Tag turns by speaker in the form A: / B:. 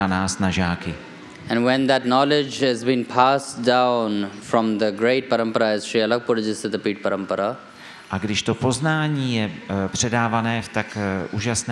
A: na nás, na žáky.
B: And when that knowledge has been passed down from the great parampara as Sri Alakpura Siddhapit Parampara,
A: A když to poznání je předávané v tak úžasné